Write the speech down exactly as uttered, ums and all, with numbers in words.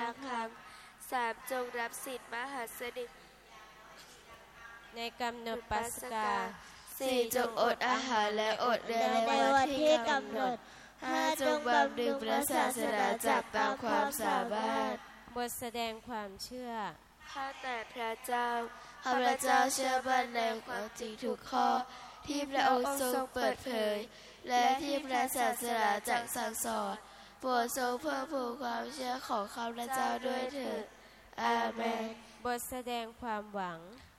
างครั้งสามจงรับสิทธิมหัสดิในกำหนดปัสกาสี่จงอดอาหารและอดเรือในวันที่กำหนดห้าจงบำรุงพระศาสนาจักรตามความสามารถบทแสดงความเชื่อข้าแต่พระเจ้าข้าพเจ้าเชื่อมั่นในความจริงทุกข้อที่พระองค์ทรงเปิดเผยและที่พระศาสนาจักรสั่งสอนโปรดทรงเพิ่มพูนความเชื่อของข้าพเจ้าด้วยเถิดอาเมนบทแสดงความหวัง